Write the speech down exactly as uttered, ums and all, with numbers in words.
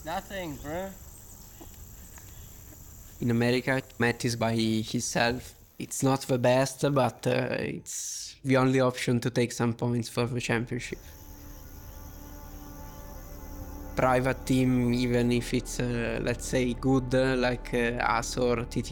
Nothing, bro. In America, Matt is by himself. It's not the best, but uh, it's the only option to take some points for the championship. Private team, even if it's, uh, let's say, good, uh, like uh, us or T T